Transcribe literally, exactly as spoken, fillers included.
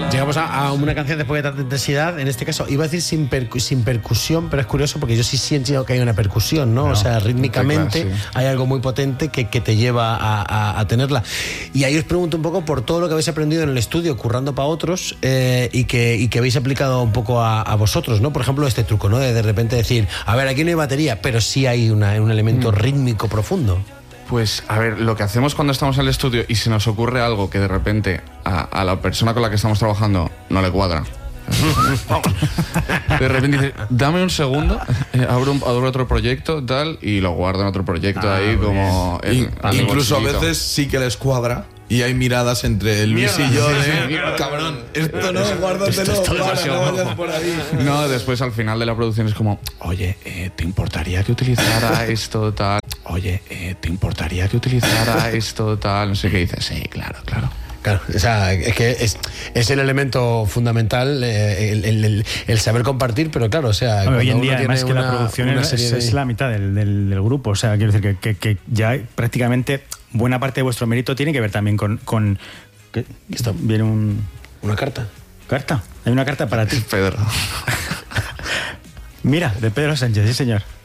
Llegamos a, a una canción después de tanta intensidad, en este caso iba a decir sin, percu- sin percusión, pero es curioso porque yo sí siento que hay una percusión, ¿no? No, o sea, rítmicamente claro, sí. hay algo muy potente que, que te lleva a, a, a tenerla. Y ahí os pregunto un poco por todo lo que habéis aprendido en el estudio, currando para otros, eh, y, que, y que habéis aplicado un poco a, a vosotros, ¿no? Por ejemplo, este truco, ¿no? De de repente decir, a ver, aquí no hay batería, pero sí hay una, un elemento mm. rítmico profundo. Pues, a ver, lo que hacemos cuando estamos en el estudio y se nos ocurre algo que de repente a, a la persona con la que estamos trabajando no le cuadra. De repente dice, dame un segundo, eh, abro, un, abro otro proyecto, tal, y lo guardo en otro proyecto ah, ahí como... En, en incluso a veces sí que les cuadra. Y hay miradas entre Luis y yo de, sí, sí, cabrón, esto no, guárdatelo, esto para, no vayas por ahí. No, después al final de la producción es como, oye, eh, ¿te importaría que utilizara esto, tal? Oye, eh, ¿te importaría que utilizara esto, tal? No sé qué dices. Sí, claro, claro. Claro, o sea, es que es, es el elemento fundamental, eh, el, el, el, el saber compartir, pero claro, o sea... Bueno, hoy en día, además, que una, la producción es, de... es la mitad del, del, del grupo, o sea, quiero decir que, que, que ya prácticamente buena parte de vuestro mérito tiene que ver también con... con ¿qué? Esto viene un... ¿Una carta? ¿Carta? Hay una carta para ti. Pedro. Mira, de Pedro Sánchez, sí señor.